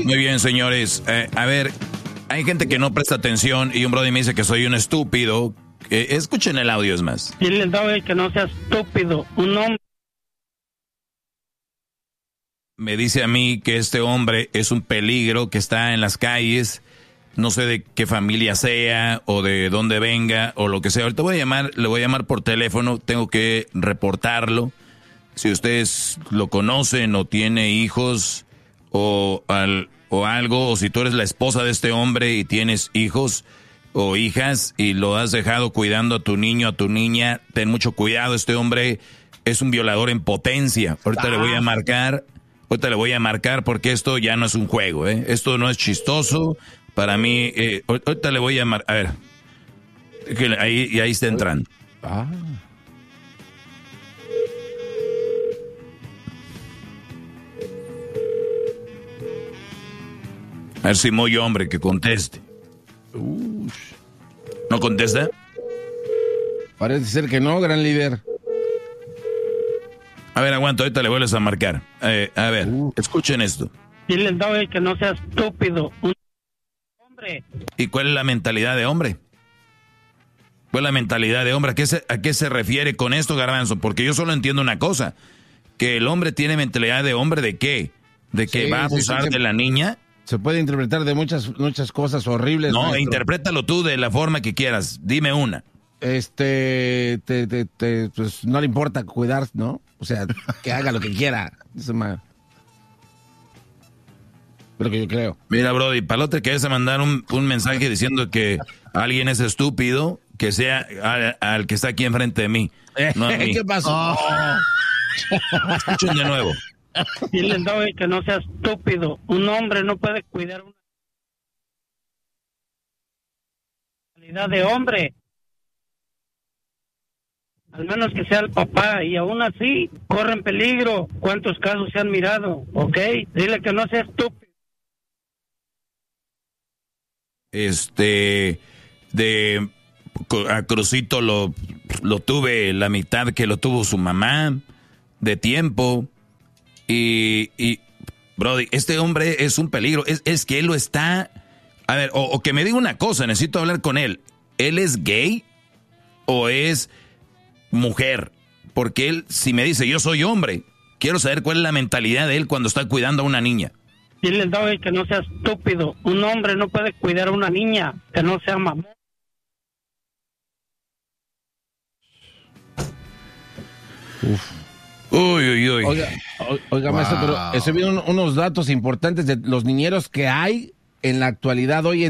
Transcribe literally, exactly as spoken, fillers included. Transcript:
Muy bien, señores. Eh, a ver, hay gente que no presta atención y un brother me dice que soy un estúpido. Eh, escuchen el audio, es más. Dile al Doggy que no sea estúpido. Un hombre. Me dice a mí que este hombre es un peligro, que está en las calles. No sé de qué familia sea o de dónde venga o lo que sea. Ahorita voy a llamar, le voy a llamar por teléfono. Tengo que reportarlo. Si ustedes lo conocen o tiene hijos o, al, o algo, o si tú eres la esposa de este hombre y tienes hijos o hijas y lo has dejado cuidando a tu niño, a tu niña, ten mucho cuidado. Este hombre es un violador en potencia. Ahorita ah. le voy a marcar, ahorita le voy a marcar porque esto ya no es un juego, ¿eh? Esto no es chistoso. Para mí, eh, ahorita le voy a marcar, a ver, que ahí, y ahí está entrando. Ah. A ver si muy hombre que conteste. Uy. ¿No contesta? Parece ser que no, gran líder. A ver, aguanta, ahorita le vuelves a marcar. Eh, a ver, uh. escuchen esto. Dile al Doggy que no sea estúpido. Un hombre. ¿Y cuál es la mentalidad de hombre? ¿Cuál es la mentalidad de hombre? ¿A qué se, a qué se refiere con esto, Garbanzo? Porque yo solo entiendo una cosa. Que el hombre tiene mentalidad de hombre ¿de qué? ¿De que sí, va a abusar sí, sí, de la niña? Se puede interpretar de muchas muchas cosas horribles. No, maestro. Interprétalo tú de la forma que quieras. Dime una. Este, te, te, te, pues no le importa cuidar, ¿no? O sea, que haga lo que quiera. Eso es lo que yo creo. Mira, Brody, para el otro que vas a mandar un, un mensaje diciendo que alguien es estúpido, que sea al, al que está aquí enfrente de mí. No a mí. ¿Qué pasó? Oh. Escuchen de nuevo. Dile al Doggy que no sea estúpido. Un hombre no puede cuidar una calidad de hombre. Al menos que sea el papá, y aún así corren peligro. ¿Cuántos casos se han mirado? ¿Ok? Dile que no sea estúpido. Este, de a Crucito lo, lo tuve la mitad que lo tuvo su mamá, de tiempo. Y, y, Brody, este hombre es un peligro. Es, es que él lo está... A ver, o, o que me diga una cosa, necesito hablar con él. ¿Él es gay o es mujer? Porque él, si me dice yo soy hombre, quiero saber cuál es la mentalidad de él cuando está cuidando a una niña. Dile al Doggy que no sea estúpido. Un hombre no puede cuidar a una niña, que no sea mamá. Uf. Uy, uy, uy. Oiga, oiga wow. maestro, pero estoy viendo unos datos importantes de los niñeros que hay en la actualidad hoy en